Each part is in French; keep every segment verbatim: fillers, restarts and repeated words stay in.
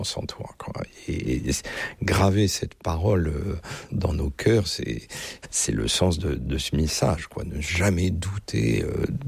en toi, quoi. Et, et graver cette parole dans nos cœurs, c'est, c'est le sens de, de ce message, quoi. Ne jamais douter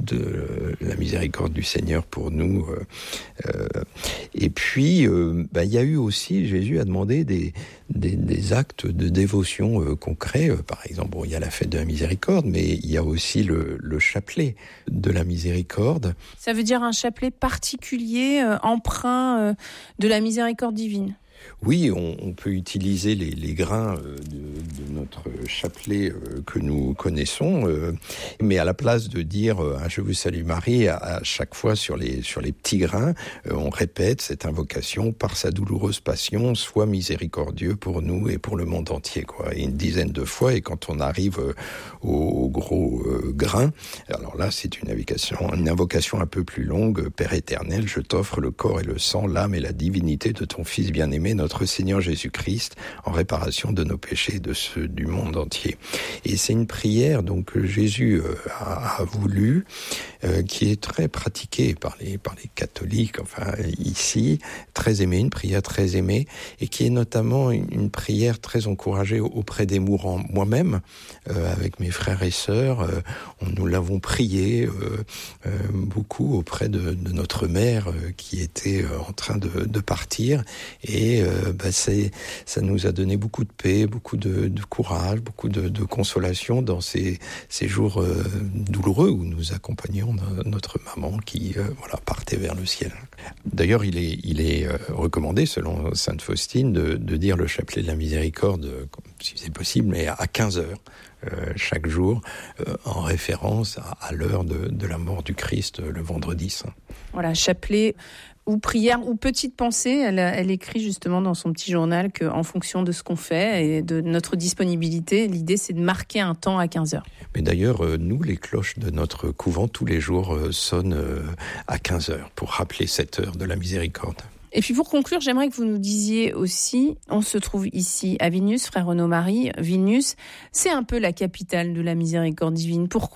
de la miséricorde du Seigneur pour nous. Euh, et puis, euh, bah, il y a eu aussi, Jésus a demandé des, des, des actes de dévotion euh, concrets. Euh, par exemple, bon, il y a la fête de la miséricorde, mais il y a aussi le, le chapelet de la miséricorde. Ça veut dire un chapelet particulier, euh, emprunt euh, de la miséricorde divine. Oui, on, on peut utiliser les, les grains euh, de, de notre chapelet euh, que nous connaissons, euh, mais à la place de dire euh, « Je vous salue Marie », à, à chaque fois sur les, sur les petits grains, euh, on répète cette invocation « Par sa douloureuse passion, sois miséricordieux pour nous et pour le monde entier ». Quoi. Et une dizaine de fois, et quand on arrive euh, au, au gros euh, grain, alors là c'est une invocation, une invocation un peu plus longue « Père éternel, je t'offre le corps et le sang, l'âme et la divinité de ton Fils bien-aimé, notre Seigneur Jésus-Christ, en réparation de nos péchés et de ceux du monde entier. » Et c'est une prière donc que Jésus euh, a, a voulu, euh, qui est très pratiquée par les, par les catholiques, enfin ici, très aimée, une prière très aimée, et qui est notamment une, une prière très encouragée auprès des mourants. Moi-même, euh, avec mes frères et sœurs, euh, on, nous l'avons prié euh, euh, beaucoup auprès de, de notre mère euh, qui était euh, en train de, de partir, et euh, bah, c'est, ça nous a donné beaucoup de paix, beaucoup de, de courage, beaucoup de, de consolation dans ces, ces jours euh, douloureux où nous accompagnions notre maman qui euh, voilà, partait vers le ciel. D'ailleurs, il est, il est euh, recommandé, selon sainte Faustine, de, de dire le chapelet de la miséricorde, euh, si c'est possible, mais à quinze heures. Euh, chaque jour, euh, en référence à, à l'heure de, de la mort du Christ, euh, le vendredi saint. Voilà, chapelet ou prière ou petite pensée, elle, elle écrit justement dans son petit journal qu'en fonction de ce qu'on fait et de notre disponibilité, l'idée c'est de marquer un temps à quinze heures. Mais d'ailleurs, euh, nous, les cloches de notre couvent, tous les jours, euh, sonnent euh, à quinze heures pour rappeler cette heure de la miséricorde. Et puis pour conclure, j'aimerais que vous nous disiez aussi, on se trouve ici à Vilnius, frère Renaud-Marie. Vilnius, c'est un peu la capitale de la miséricorde divine. Pourquoi ?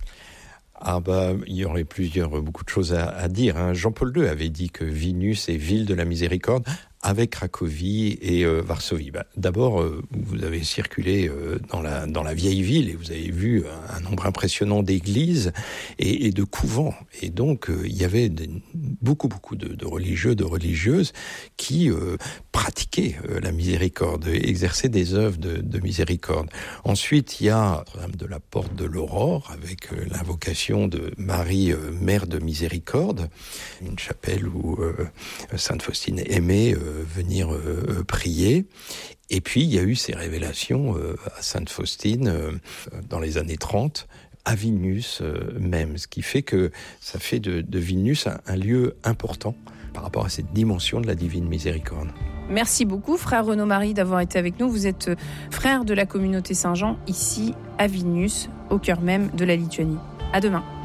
Ah bah, il y aurait plusieurs, beaucoup de choses à, à dire. Hein. Jean-Paul deux avait dit que Vilnius est ville de la miséricorde, avec Cracovie et euh, Varsovie. Bah, d'abord, euh, vous avez circulé euh, dans la dans la vieille ville et vous avez vu un, un nombre impressionnant d'églises et, et de couvents. Et donc, euh, il y avait des, beaucoup beaucoup de, de religieux, de religieuses qui euh, pratiquaient euh, la miséricorde, exerçaient des œuvres de, de miséricorde. Ensuite, il y a Notre-Dame de la Porte de l'Aurore avec euh, l'invocation de Marie, euh, Mère de Miséricorde, une chapelle où euh, sainte Faustine aimait euh, venir euh, prier. Et puis, il y a eu ces révélations euh, à sainte Faustine euh, dans les années trente, à Vilnius euh, même, ce qui fait que ça fait de, de Vilnius un, un lieu important par rapport à cette dimension de la divine miséricorde. Merci beaucoup, frère Renaud-Marie, d'avoir été avec nous. Vous êtes frère de la communauté Saint-Jean, ici à Vilnius, au cœur même de la Lituanie. À demain.